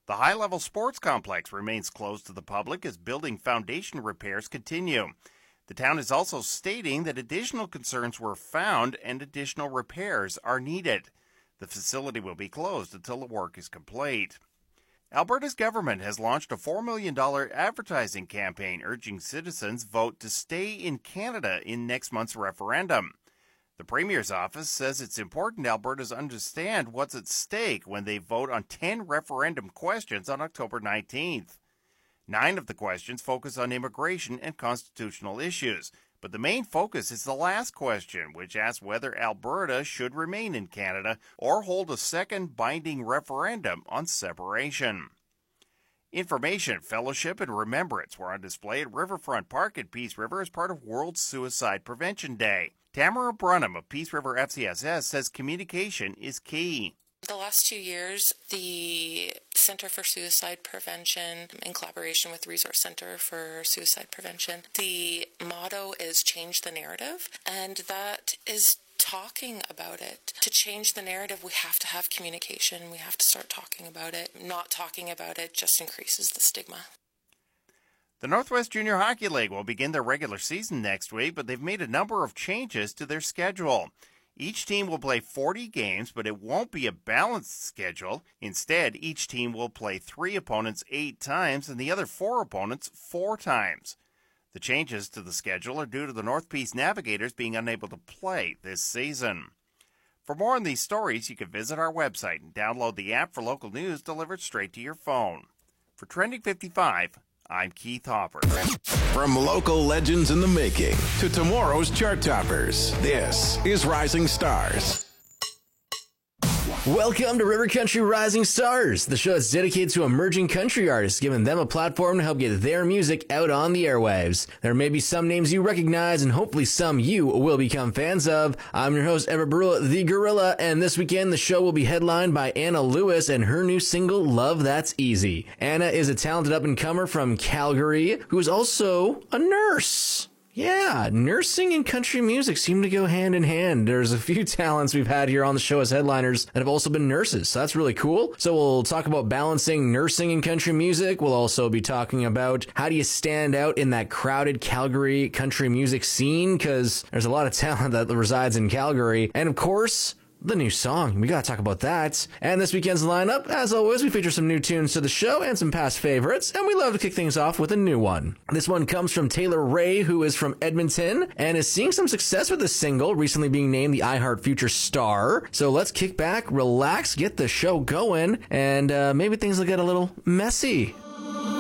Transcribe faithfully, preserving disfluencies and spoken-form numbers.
The high-level sports complex remains closed to the public as building foundation repairs continue. The town is also stating that additional concerns were found and additional repairs are needed. The facility will be closed until the work is complete. Alberta's government has launched a four million dollars advertising campaign urging citizens vote to stay in Canada in next month's referendum. The Premier's office says it's important Albertans understand what's at stake when they vote on ten referendum questions on October nineteenth. Nine of the questions focus on immigration and constitutional issues, but the main focus is the last question, which asks whether Alberta should remain in Canada or hold a second binding referendum on separation. Information, fellowship, and remembrance were on display at Riverfront Park at Peace River as part of World Suicide Prevention Day. Tamara Brunham of Peace River F C S S says communication is key. The last two years, the Centre for Suicide Prevention, in collaboration with the Resource Centre for Suicide Prevention, the motto is change the narrative, and that is talking about it. To change the narrative, we have to have communication. We have to start talking about it. Not talking about it just increases the stigma. The Northwest Junior Hockey League will begin their regular season next week, but they've made a number of changes to their schedule. Each team will play forty games, but it won't be a balanced schedule. Instead, each team will play three opponents eight times and the other four opponents four times. The changes to the schedule are due to the North Peace Navigators being unable to play this season. For more on these stories, you can visit our website and download the app for local news delivered straight to your phone. For Trending fifty-five, I'm Keith Hopper. From local legends in the making to tomorrow's chart toppers, this is Rising Stars. Welcome to River Country Rising Stars, the show that's dedicated to emerging country artists, giving them a platform to help get their music out on the airwaves. There may be some names you recognize, and hopefully some you will become fans of. I'm your host, Everett Barula, the Gorilla, and this weekend the show will be headlined by Anna Lewis and her new single, Love That's Easy. Anna is a talented up-and-comer from Calgary who is also a nurse. Yeah, nursing and country music seem to go hand in hand. There's a few talents we've had here on the show as headliners that have also been nurses, so that's really cool. So we'll talk about balancing nursing and country music. We'll also be talking about how do you stand out in that crowded Calgary country music scene, because there's a lot of talent that resides in Calgary. And of course, the new song. We gotta talk about that. And this weekend's lineup, as always, we feature some new tunes to the show and some past favorites, and we love to kick things off with a new one. This one comes from Taylor Ray, who is from Edmonton and is seeing some success with this single, recently being named the iHeart Future Star. So let's kick back, relax, get the show going, and uh, maybe things will get a little messy